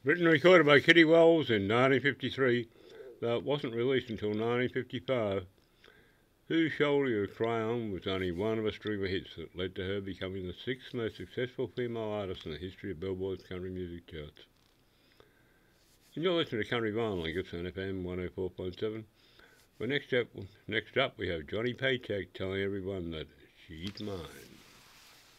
Written and recorded by Kitty Wells in 1953, though it wasn't released until 1955. Whose Shoulder You Cry On was only one of a string of hits that led to her becoming the sixth most successful female artist in the history of Billboard's country music charts. And you're listening to Country Vinyl on Gippsland FM 104.7. Well, next up we have Johnny Paycheck telling everyone that she's mine.